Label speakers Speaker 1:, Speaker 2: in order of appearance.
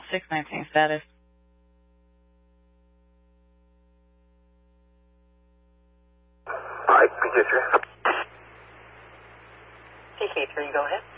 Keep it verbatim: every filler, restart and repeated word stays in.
Speaker 1: six nineteen status.
Speaker 2: Alright, P K three.
Speaker 3: P K three, go ahead.